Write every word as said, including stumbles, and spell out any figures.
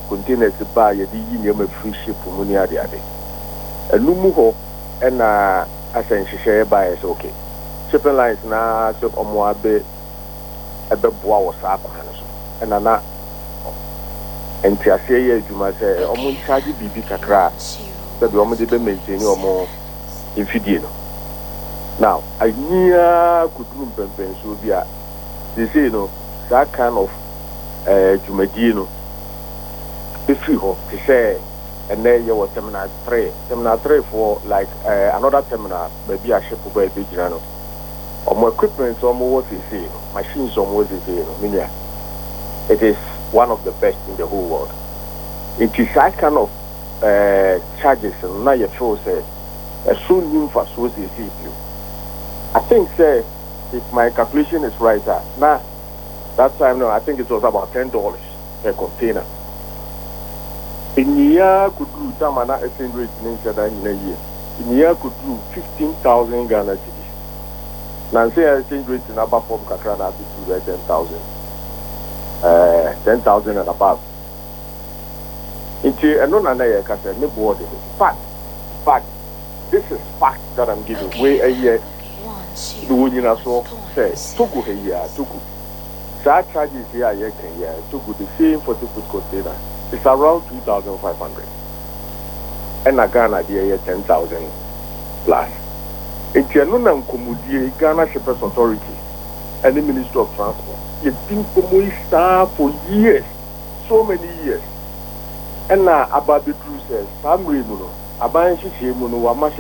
containers ba ye di yi nyama free ship mu ni ade ade enu mu ho e na asen hihye ba ye so okay shipping lines na so omo abe ebe boa wo sa akwa no so e na na enti ase ye adwuma se omo charge bibi kakra se be omo de be maintain omo infidie no now I near could room pen so bia they say no that kind of uh jumadino if you ho to say and then you was terminal three terminal three for like uh, another terminal maybe a ship by big no or more equipment or more what they say machines or what they say no minya it is one of the best in the whole world. It is that kind of uh charges and now you feel say a soon new for so they see you. I think say if my calculation is right uh, now that time no I think it was about ten dollars per container. In year could do some other exchange rate in a year. In year could do fifteen thousand Ghana cedis. Now say exchange rate in above form Kakrana to do ten thousand. Uh ten thousand and above. Into a non anaya case, me board it. Fact, fact. This is fact that I'm giving. Okay. Way a year. The one you know so say Togo here, Togo. That charges here you can hear Togo the same forty foot container. It's around two thousand five hundred. And a Ghana here ten thousand plus. It's a non commodity Ghana Shippers Authority and the Ministry of Transport. It's been for for years, so many years. And now about the truth says, some reason, about she, she,